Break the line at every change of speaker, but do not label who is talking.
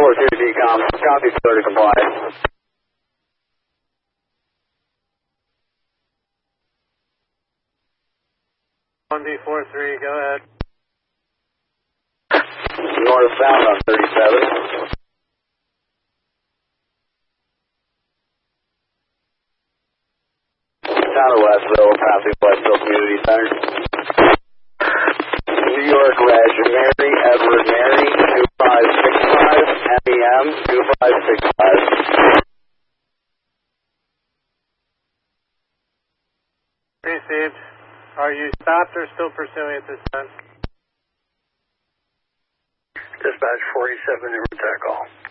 242 decom, copy, clear to comply.
1D43, go ahead.
Northbound on 37. Town of Westville, passing Westville Community Center. New York Reg, Mary, Edward, Mary, 2565, MEM, 2565.
Received. Are you stopped or still pursuing at this time?
Dispatch 47, in attack call.